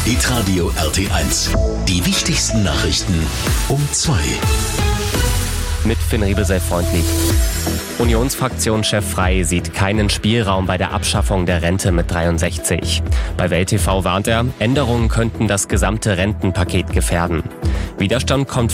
Hitradio RT1. Die wichtigsten Nachrichten um 2. Mit Finn Riebel, sehr freundlich. Unionsfraktionschef Frey sieht keinen Spielraum bei der Abschaffung der Rente mit 63. Bei Welt TV warnt er, Änderungen könnten das gesamte Rentenpaket gefährden. Widerstand kommt